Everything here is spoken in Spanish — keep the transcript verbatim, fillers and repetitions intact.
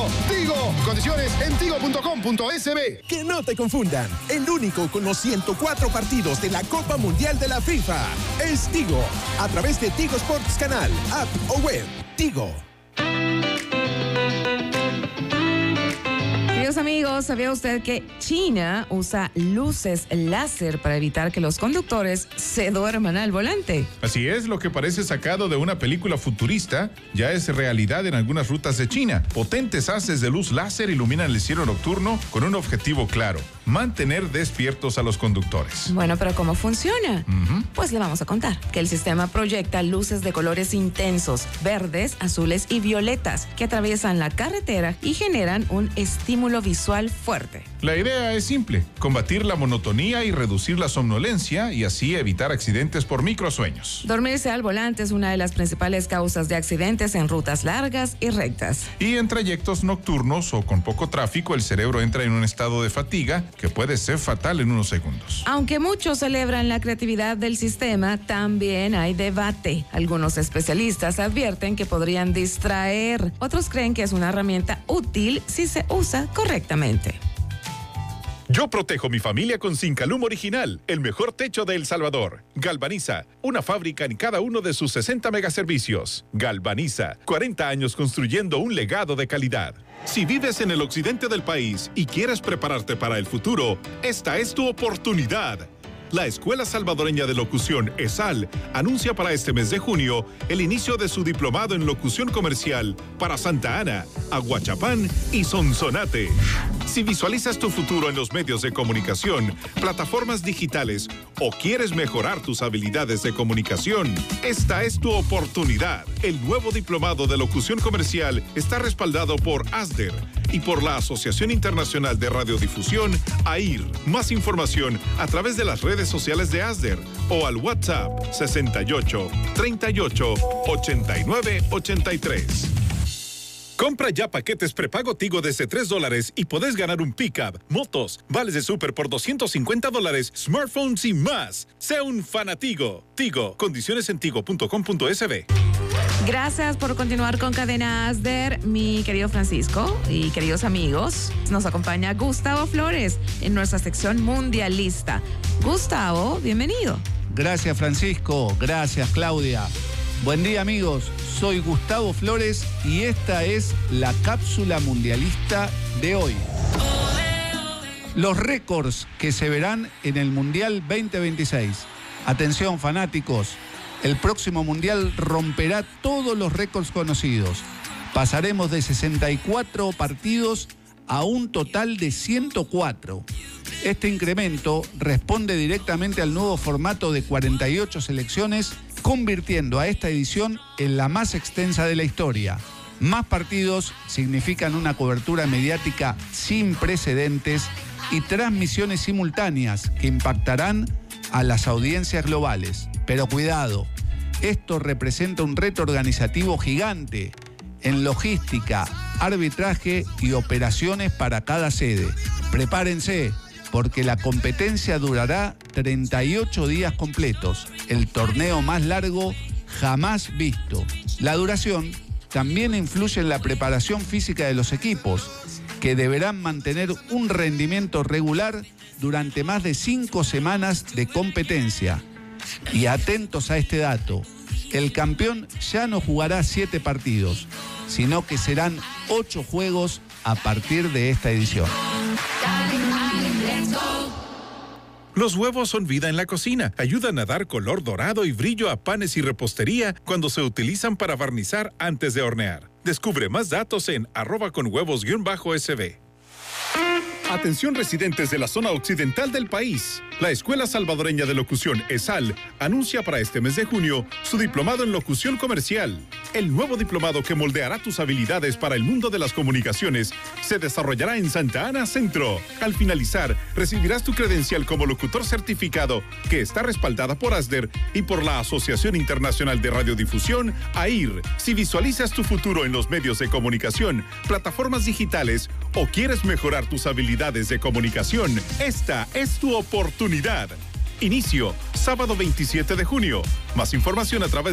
Tigo. Tigo. Condiciones en tigo punto com punto es be. Que no te confundan. El único con los ciento cuatro partidos de la Copa Mundial de la FIFA es Tigo. A través de Tigo Sports Canal, app o web. Tigo. Queridos amigos, ¿sabía usted que China usa luces láser para evitar que los conductores se duerman al volante? Así es, lo que parece sacado de una película futurista ya es realidad en algunas rutas de China. Potentes haces de luz láser iluminan el cielo nocturno con un objetivo claro: mantener despiertos a los conductores. Bueno, pero ¿cómo funciona? Uh-huh. Pues le vamos a contar que el sistema proyecta luces de colores intensos, verdes, azules y violetas, que atraviesan la carretera y generan un estímulo visual fuerte. La idea es simple: combatir la monotonía y reducir la somnolencia y así evitar accidentes por microsueños. Dormirse al volante es una de las principales causas de accidentes en rutas largas y rectas. Y en trayectos nocturnos o con poco tráfico, el cerebro entra en un estado de fatiga que puede ser fatal en unos segundos. Aunque muchos celebran la creatividad del sistema, también hay debate. Algunos especialistas advierten que podrían distraer. Otros creen que es una herramienta útil si se usa correctamente. Yo protejo mi familia con Sincalum Original, el mejor techo de El Salvador. Galvaniza, una fábrica en cada uno de sus sesenta megaservicios. Galvaniza, cuarenta años construyendo un legado de calidad. Si vives en el occidente del país y quieres prepararte para el futuro, esta es tu oportunidad. La Escuela Salvadoreña de Locución, ESAL, anuncia para este mes de junio el inicio de su diplomado en locución comercial para Santa Ana, Aguachapán y Sonsonate. Si visualizas tu futuro en los medios de comunicación, plataformas digitales o quieres mejorar tus habilidades de comunicación, esta es tu oportunidad. El nuevo diplomado de locución comercial está respaldado por ASDER y por la Asociación Internacional de Radiodifusión, A I R. Más información a través de las redes sociales de ASDER o al WhatsApp sesenta y ocho, treinta y ocho, ochenta y nueve, ochenta y tres. Compra ya paquetes prepago Tigo desde tres dólares y podés ganar un pick-up, motos, vales de súper por doscientos cincuenta dólares, smartphones y más. Sea un fanatigo. Tigo. Condiciones en tigo punto com punto es be. Gracias por continuar con Cadena ASDER, mi querido Francisco y queridos amigos. Nos acompaña Gustavo Flores en nuestra sección mundialista. Gustavo, bienvenido. Gracias, Francisco. Gracias, Claudia. Buen día, amigos. Soy Gustavo Flores y esta es la cápsula mundialista de hoy. Los récords que se verán en el Mundial veinte veintiséis. Atención, fanáticos. El próximo Mundial romperá todos los récords conocidos. Pasaremos de sesenta y cuatro partidos a un total de ciento cuatro. Este incremento responde directamente al nuevo formato de cuarenta y ocho selecciones, convirtiendo a esta edición en la más extensa de la historia. Más partidos significan una cobertura mediática sin precedentes y transmisiones simultáneas que impactarán a las audiencias globales. Pero cuidado, esto representa un reto organizativo gigante en logística, arbitraje y operaciones para cada sede. Prepárense, porque la competencia durará treinta y ocho días completos, el torneo más largo jamás visto. La duración también influye en la preparación física de los equipos, que deberán mantener un rendimiento regular durante más de cinco semanas de competencia. Y atentos a este dato, el campeón ya no jugará siete partidos, sino que serán ocho juegos a partir de esta edición. Los huevos son vida en la cocina. Ayudan a dar color dorado y brillo a panes y repostería cuando se utilizan para barnizar antes de hornear. Descubre más datos en arroba con huevos guión bajo sb. Atención residentes de la zona occidental del país. La Escuela Salvadoreña de Locución, ESAL, anuncia para este mes de junio su diplomado en locución comercial. El nuevo diplomado que moldeará tus habilidades para el mundo de las comunicaciones se desarrollará en Santa Ana Centro. Al finalizar, recibirás tu credencial como locutor certificado que está respaldada por ASDER y por la Asociación Internacional de Radiodifusión, A I R. Si visualizas tu futuro en los medios de comunicación, plataformas digitales o quieres mejorar tus habilidades de comunicación, esta es tu oportunidad. Inicio, sábado veintisiete de junio. Más información a través